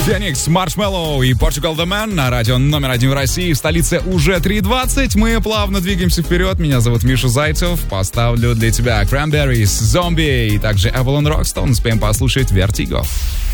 Феникс, Маршмеллоу и Portugal The Man на радио номер 1 в России. В столице уже 3:20. Мы плавно двигаемся вперед. Меня зовут Миша Зайцев. Поставлю для тебя Cranberries, Zombie и также Avalon Rockstone. Успеем послушать Vertigo.